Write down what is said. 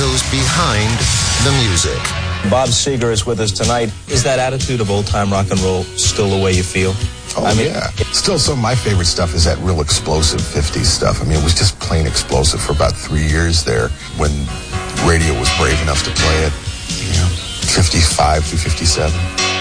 goes behind the music. Bob Seger is with us tonight. Is that attitude of old-time rock and roll still the way you feel? Oh, yeah. Still, some of my favorite stuff is that real explosive 50s stuff. I mean, it was just plain explosive for about 3 years there when radio was brave enough to play it, 55 through 57.